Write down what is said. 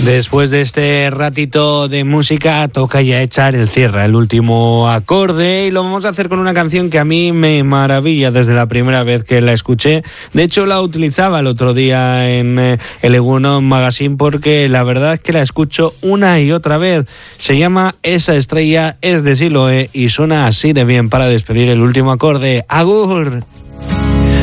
Después de este ratito de música, toca ya echar el cierre, el último acorde, y lo vamos a hacer con una canción que a mí me maravilla desde la primera vez que la escuché. De hecho, la utilizaba el otro día en el Egunon Magazine porque la verdad es que la escucho una y otra vez. Se llama Esa estrella, es de Siloé y suena así de bien para despedir el último acorde. ¡Agur!